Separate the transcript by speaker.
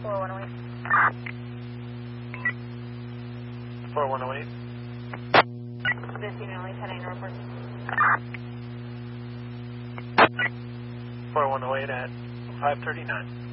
Speaker 1: 4108.
Speaker 2: This unit only 10-8 report.
Speaker 1: 4108 at 539.